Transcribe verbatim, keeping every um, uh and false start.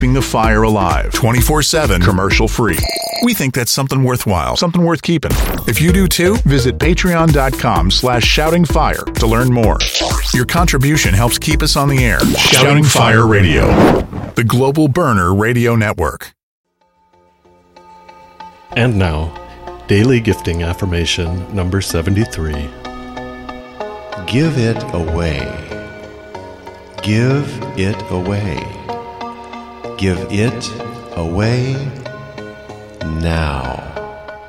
keeping the fire alive twenty-four seven, commercial free. We think that's something worthwhile, something worth keeping. If you do too, visit patreon.com slash shoutingfire to learn more. Your contribution helps keep us on the air. Shouting Fire Radio, the global burner radio network. And now, Daily Gifting Affirmation number seventy-three. Give it away. Give it away. Give it away now.